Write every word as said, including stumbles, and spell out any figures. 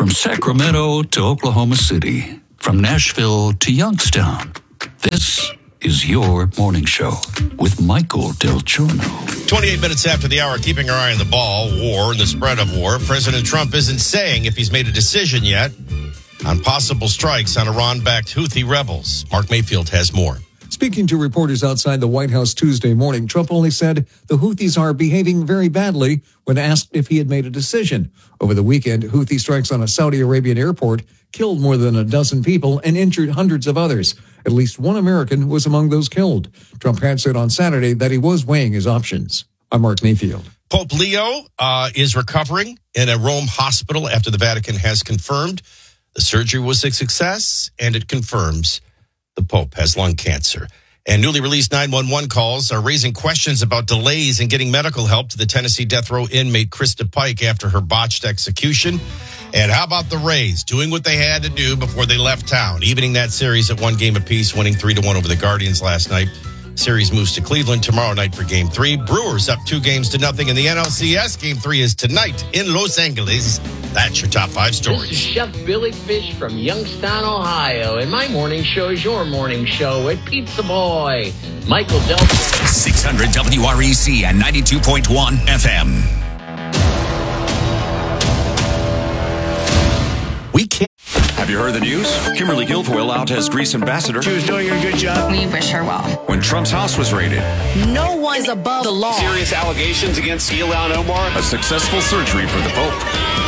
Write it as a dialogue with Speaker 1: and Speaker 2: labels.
Speaker 1: From Sacramento to Oklahoma City, from Nashville to Youngstown, this is your morning show with Michael Del Giorno.
Speaker 2: twenty-eight minutes after the hour, keeping our eye on the ball, war and the spread of war. President Trump isn't saying if he's made a decision yet on possible strikes on Iran-backed Houthi rebels. Mark Mayfield has more.
Speaker 3: Speaking to reporters outside the White House Tuesday morning, Trump only said the Houthis are behaving very badly when asked if he had made a decision. Over the weekend, Houthi strikes on a Saudi Arabian airport killed more than a dozen people and injured hundreds of others. At least one American was among those killed. Trump had said on Saturday that he was weighing his options. I'm Mark Mayfield.
Speaker 2: Pope Leo uh, is recovering in a Rome hospital after the Vatican has confirmed the surgery was a success, and it confirms the Pope has lung cancer. And newly released nine one one calls are raising questions about delays in getting medical help to the Tennessee death row inmate Krista Pike after her botched execution. And how about the Rays doing what they had to do before they left town, evening that series at one game apiece, winning three to one over the Guardians last night. Series moves to Cleveland tomorrow night for game three. Brewers up two games to nothing in the N L C S. Game three is tonight in Los Angeles. That's your top five stories.
Speaker 4: This is Chef Billy Fish from Youngstown, Ohio, and my morning show is your morning show at Pizza Boy. Michael Del.
Speaker 5: six hundred W R E C and ninety-two point one F M.
Speaker 2: We can't.
Speaker 6: Have you heard the news? Kimberly Guilfoyle out as Greece ambassador.
Speaker 7: She was doing a good job.
Speaker 8: We wish her well.
Speaker 6: When Trump's house was raided.
Speaker 8: No one is above the law.
Speaker 9: Serious allegations against Ilhan Omar.
Speaker 6: A successful surgery for the Pope.